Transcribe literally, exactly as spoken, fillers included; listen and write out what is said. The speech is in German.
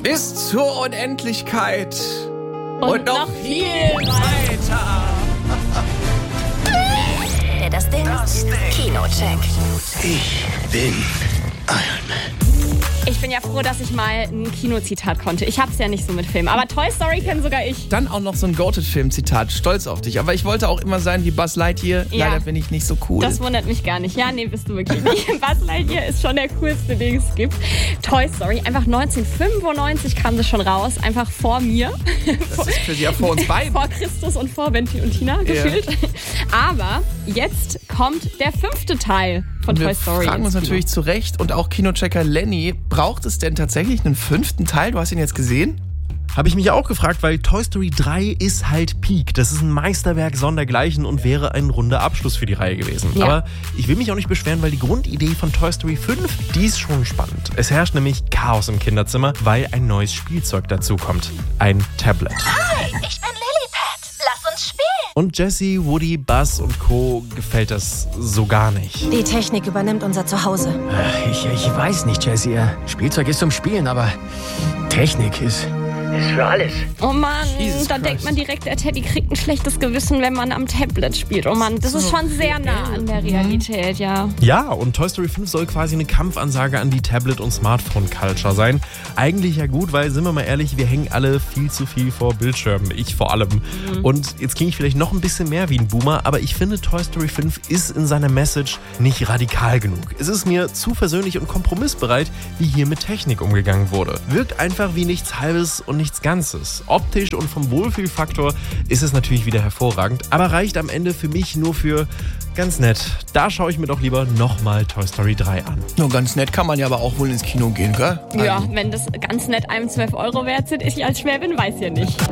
Bis zur Unendlichkeit. Und, Und noch viel weiter. Wer das Ding? Das Ding. Kinocheck. Ich bin Iron Man. Ich bin ja froh, dass ich mal ein Kinozitat konnte. Ich hab's ja nicht so mit Filmen. Aber Toy Story kenne sogar ich. Dann auch noch so ein Goated-Film-Zitat. Stolz auf dich. Aber ich wollte auch immer sein wie Buzz Lightyear. Ja. Leider bin ich nicht so cool. Das wundert mich gar nicht. Ja, nee, bist du wirklich nicht. Buzz Lightyear ist schon der coolste, den es gibt. Toy Story, einfach neunzehnhundertfünfundneunzig kam das schon raus. Einfach vor mir. Das ist für ja vor uns beiden. Vor Christus und vor Benti und Tina gefühlt. Aber jetzt kommt der fünfte Teil von Und Toy wir Story. fragen uns ins natürlich Kino. zu Recht und auch Kinochecker Lenny, braucht es denn tatsächlich einen fünften Teil? Du hast ihn jetzt gesehen? Habe ich mich auch gefragt, weil Toy Story drei ist halt Peak. Das ist ein Meisterwerk sondergleichen und wäre ein runder Abschluss für die Reihe gewesen. Ja. Aber ich will mich auch nicht beschweren, weil die Grundidee von Toy Story fünf, die ist schon spannend. Es herrscht nämlich Chaos im Kinderzimmer, weil ein neues Spielzeug dazukommt. Ein Tablet. Hi, ich bin Lilliput. Lass uns spielen. Und Jessie, Woody, Buzz und Co. gefällt das so gar nicht. Die Technik übernimmt unser Zuhause. Ich, ich weiß nicht, Jessie. Spielzeug ist zum Spielen, aber Technik ist, ist für alles. Oh Mann, Jesus da Christ. denkt man direkt, der Teddy kriegt ein schlechtes Gewissen, wenn man am Tablet spielt. Oh Mann, das ist schon sehr nah an der Realität, ja. Ja, und Toy Story fünf soll quasi eine Kampfansage an die Tablet- und Smartphone-Culture sein. Eigentlich ja gut, weil, sind wir mal ehrlich, wir hängen alle viel zu viel vor Bildschirmen. Ich vor allem. Mhm. Und jetzt klinge ich vielleicht noch ein bisschen mehr wie ein Boomer, aber ich finde, Toy Story fünf ist in seiner Message nicht radikal genug. Es ist mir zu versöhnlich und kompromissbereit, wie hier mit Technik umgegangen wurde. Wirkt einfach wie nichts Halbes und nichts Ganzes. Optisch und vom Wohlfühlfaktor ist es natürlich wieder hervorragend, aber reicht am Ende für mich nur für ganz nett. Da schaue ich mir doch lieber nochmal Toy Story drei an. Nur ganz nett kann man ja aber auch wohl ins Kino gehen, gell? Ja, Also. wenn das ganz nett einem zwölf Euro wert sind, ich als Schwäbin weiß ja nicht.